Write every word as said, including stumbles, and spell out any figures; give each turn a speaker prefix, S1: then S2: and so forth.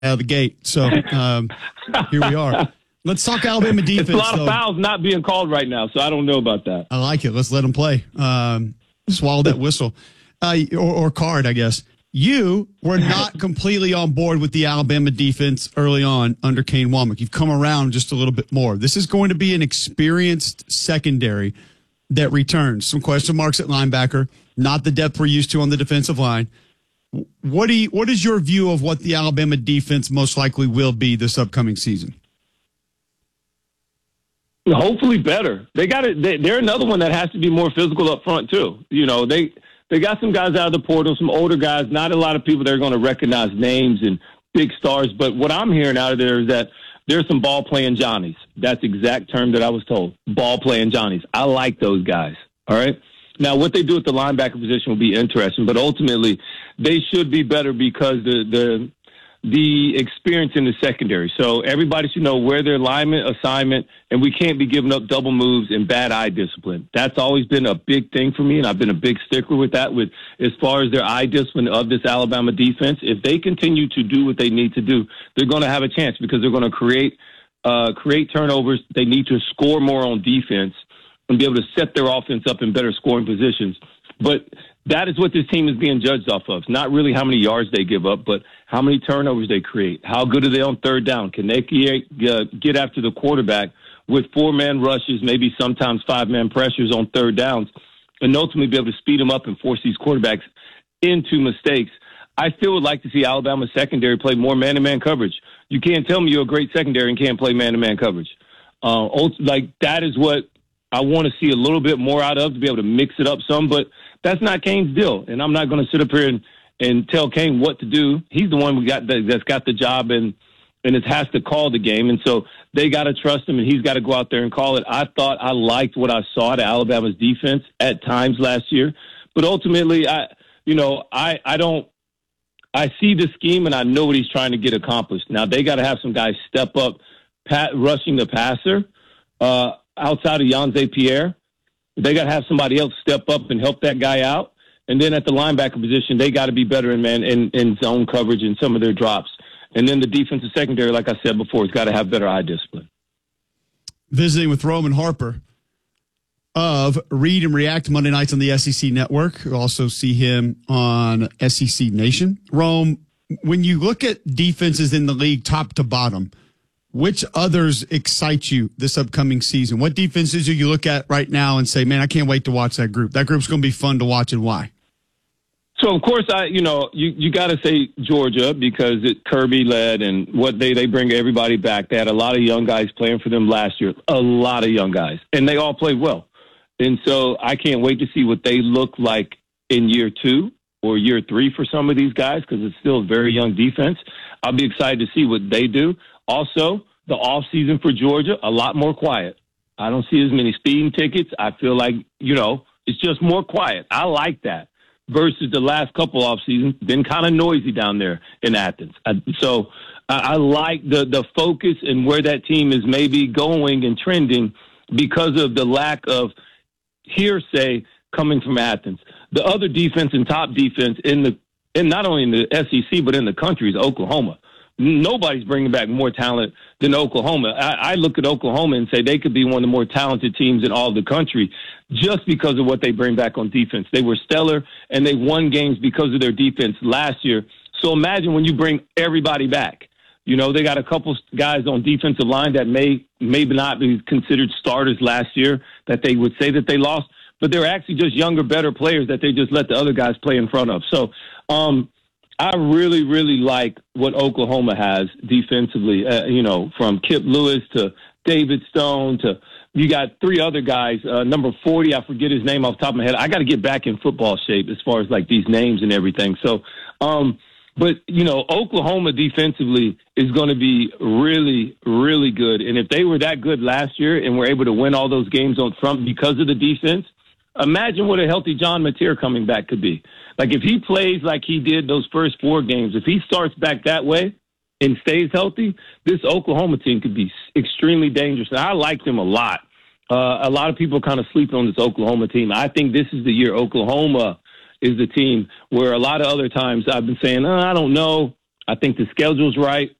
S1: out of the gate. So um, here we are. Let's talk Alabama defense.
S2: It's a lot
S1: though.
S2: of fouls not being called right now, so I don't know about that.
S1: I like it. Let's let them play. Um, swallow that whistle. Uh, or, or card, I guess. You were not completely on board with the Alabama defense early on under Kane Wommack. You've come around just a little bit more. This is going to be an experienced secondary that returns. Some question marks at linebacker, not the depth we're used to on the defensive line. What do you, what is your view of what the Alabama defense most likely will be this upcoming season?
S2: Hopefully better. They got it. They, they're another one that has to be more physical up front too. You know, they they got some guys out of the portal, some older guys. Not a lot of people that are going to recognize names and big stars. But what I'm hearing out of there is that there's some ball playing Johnnies. That's the exact term that I was told. Ball playing Johnnies. I like those guys. All right. Now, what they do at the linebacker position will be interesting, but ultimately they should be better because the the the experience in the secondary. So everybody should know where their alignment, assignment, and we can't be giving up double moves and bad eye discipline. That's always been a big thing for me, and I've been a big stickler with that with as far as their eye discipline of this Alabama defense. If they continue to do what they need to do, they're going to have a chance because they're going to create uh, create turnovers. They need to score more on defense and be able to set their offense up in better scoring positions. But that is what this team is being judged off of. It's not really how many yards they give up, but how many turnovers they create. How good are they on third down? Can they get after the quarterback with four-man rushes, maybe sometimes five-man pressures on third downs, and ultimately be able to speed them up and force these quarterbacks into mistakes? I still would like to see Alabama's secondary play more man-to-man coverage. You can't tell me you're a great secondary and can't play man-to-man coverage. Uh, like, that is what I want to see a little bit more out of, to be able to mix it up some, but that's not Kane's deal. And I'm not going to sit up here and, and tell Kane what to do. He's the one we got that, that's got the job and, and it has to call the game. And so they got to trust him and he's got to go out there and call it. I thought I liked what I saw to Alabama's defense at times last year, but ultimately I, you know, I, I don't, I see the scheme and I know what he's trying to get accomplished. Now they got to have some guys step up, pat, rushing the passer, uh, outside of Yonze Pierre. They got to have somebody else step up and help that guy out. And then at the linebacker position, they got to be better in man in, in zone coverage and some of their drops. And then the defensive secondary, like I said before, has got to have better eye discipline.
S1: Visiting with Roman Harper of Read and React Monday nights on the S E C Network. You'll also see him on S E C Nation. Rome, when you look at defenses in the league top to bottom, which others excite you this upcoming season? What defenses do you look at right now and say, man, I can't wait to watch that group? That group's going to be fun to watch, and why?
S2: So, of course, I you know, you, you got to say Georgia because it Kirby led and what they, they bring everybody back. They had a lot of young guys playing for them last year, a lot of young guys, and they all played well. And so I can't wait to see what they look like in year two or year three for some of these guys because it's still a very young defense. I'll be excited to see what they do. Also, the offseason for Georgia, a lot more quiet. I don't see as many speeding tickets. I feel like, you know, it's just more quiet. I like that versus the last couple off seasons. Been kind of noisy down there in Athens. I, so I, I like the, the focus and where that team is maybe going and trending because of the lack of hearsay coming from Athens. The other defense and top defense in the, in not only in the S E C, but in the country is Oklahoma. Nobody's bringing back more talent than Oklahoma. I, I look at Oklahoma and say they could be one of the more talented teams in all of the country just because of what they bring back on defense. They were stellar, and they won games because of their defense last year. So imagine when you bring everybody back. You know, they got a couple guys on defensive line that may maybe not be considered starters last year that they would say that they lost, but they're actually just younger, better players that they just let the other guys play in front of. So, um, I really, really like what Oklahoma has defensively, uh, you know, from Kip Lewis to David Stone to you got three other guys. Uh, number forty, I forget his name off the top of my head. I got to get back in football shape as far as like these names and everything. So, um, but, you know, Oklahoma defensively is going to be really, really good. And if they were that good last year and were able to win all those games on front because of the defense, imagine what a healthy John Mateer coming back could be. Like, if he plays like he did those first four games, if he starts back that way and stays healthy, this Oklahoma team could be extremely dangerous. And I like them a lot. Uh, a lot of people kind of sleep on this Oklahoma team. I think this is the year Oklahoma is the team where a lot of other times I've been saying, oh, I don't know. I think the schedule's right.